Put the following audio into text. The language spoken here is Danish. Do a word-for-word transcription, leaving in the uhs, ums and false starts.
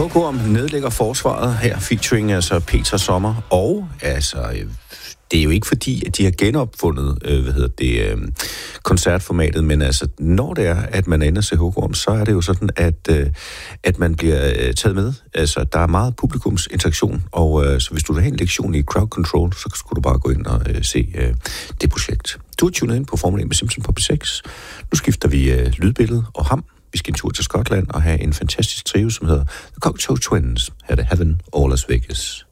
H K om nedlægger forsvaret her, featuring altså Peter Sommer, og altså, det er jo ikke fordi, at de har genopfundet, øh, hvad hedder det, øh, koncertformatet, men altså, når det er, at man ender til H K om, så er det jo sådan, at, øh, at man bliver øh, taget med. Altså, der er meget publikumsinteraktion, og øh, så hvis du vil have en lektion i crowd control, så skulle du bare gå ind og øh, se øh, det projekt. Du er tunet ind på Formel en med Simpson på B seks. Nu skifter vi øh, lydbilledet og ham. Vi skal en tur til Skotland og have en fantastisk trio, som hedder The Cocteau Twins. Her er det Heaven or Las Vegas.